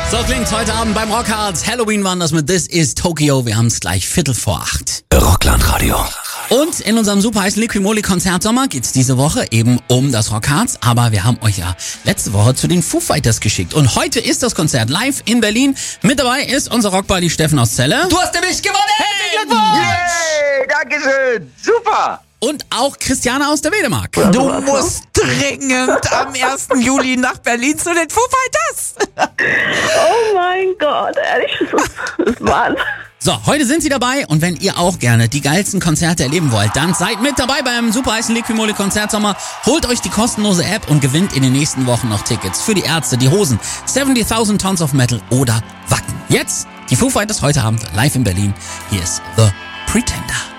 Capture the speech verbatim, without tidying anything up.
So klingt's heute Abend beim Rockharz. Halloween waren das mit This is Tokyo. Wir haben es gleich Viertel vor acht. Rockland-Radio. Und in unserem super heißen Liquimoli-Konzert Sommer geht's diese Woche eben um das Rockharz. Aber wir haben euch ja letzte Woche zu den Foo Fighters geschickt. Und heute ist das Konzert live in Berlin. Mit dabei ist unser Rockbuddy Steffen aus Celle. Du hast nämlich gewonnen! Herzlichen Glückwunsch! Yay, Dankeschön! Super! Und auch Christiane aus der Wedemark. Du musst dringend am ersten Juli nach Berlin zu den Foo Fighters. Oh mein Gott, ehrlich, das ist Wahnsinn. So, heute sind sie dabei und wenn ihr auch gerne die geilsten Konzerte erleben wollt, dann seid mit dabei beim super heißen Liquimoli Konzertsommer. Holt euch die kostenlose App und gewinnt in den nächsten Wochen noch Tickets für die Ärzte, die Hosen, siebzigtausend Tons of Metal oder Wacken. Jetzt die Foo Fighters heute Abend live in Berlin. Hier ist The Pretender.